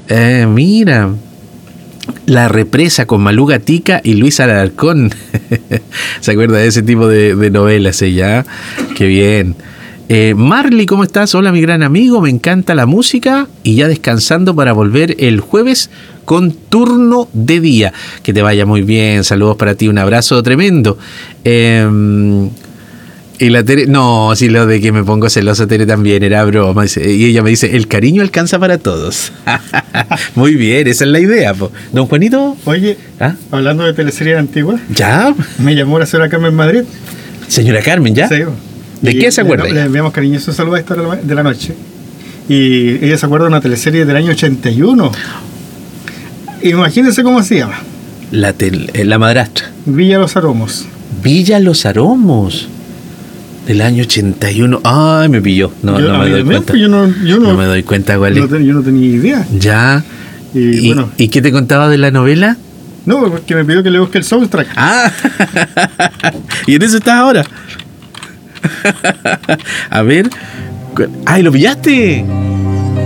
Mira. La Represa con Malú Gatica y Luis Alarcón. ¿Se acuerda de ese tipo de novelas ella? Qué bien. Marley, ¿cómo estás? Hola, mi gran amigo, me encanta la música y ya descansando para volver el jueves con turno de día. Que te vaya muy bien, saludos para ti, un abrazo tremendo. Y la Tere, no, si lo de que me pongo celoso, Tere, también era broma. Y ella me dice, el cariño alcanza para todos. Muy bien, esa es la idea, po. Don Juanito. Oye, hablando de teleseries antiguas. ¿Ya? Me llamó la señora Carmen Madrid. Señora Carmen, ¿ya? Sí. ¿De qué se acuerda? Le enviamos cariñoso saludo a esta hora de la noche. Y ella se acuerda de una teleserie del año 81. Imagínense cómo se llama. La madrastra. Villa Los Aromos. Villa Los Aromos. Del año 81. Ay, me pilló. No me doy cuenta. Yo no me doy cuenta cuál es. Yo no tenía idea. Ya. Bueno. ¿Y qué te contaba de la novela? No, porque me pidió que le busque el soundtrack. ¿Y en eso estás ahora? A ver. ¡Ay, lo pillaste!